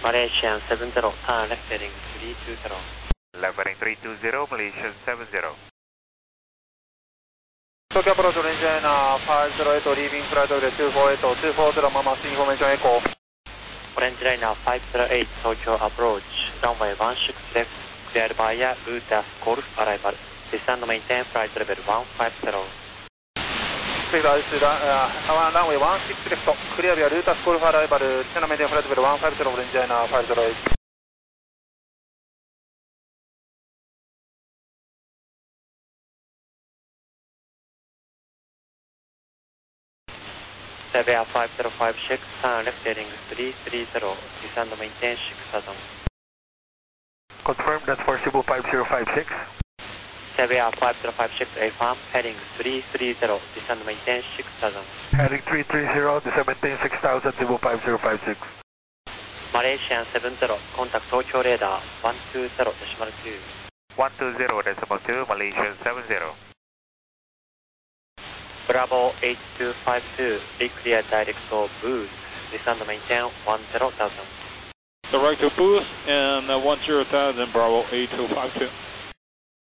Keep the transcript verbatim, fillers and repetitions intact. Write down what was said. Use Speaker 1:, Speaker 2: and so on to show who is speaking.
Speaker 1: Malaysian seven zero, turn left heading three two zero.
Speaker 2: Left heading three two zero, Malaysian seven zero.
Speaker 3: Tokyo approach orange liner five zero eight, leaving flight level two four eight, two four zero, Mama information echo.
Speaker 1: Orange liner five zero eight, Tokyo approach, runway one six left, cleared via Utas Golf arrival. Descend maintain flight level one five zero.
Speaker 3: Clear uh, runway one six left, clear via Utas Golf arrival, descend maintain flight level one five zero, orange liner five zero eight.
Speaker 1: Severe five zero five six, turn left heading three three zero, descend maintain six thousand.
Speaker 4: Confirm, that's for Cebu five zero five six.
Speaker 1: Severe five zero five six, affirm, heading three three zero, descend maintain six thousand.
Speaker 4: Heading three three zero, descend maintain six thousand, Cebu five zero five six.
Speaker 1: Malaysian seven zero, contact Tokyo radar one two zero decimal two.
Speaker 2: one two zero decimal two, Malaysian seven zero.
Speaker 1: Bravo eight two five two, reclear direct to boost, descend maintain one zero thousand.
Speaker 5: Direct to boost and uh, one zero thousand, Bravo eight two five two.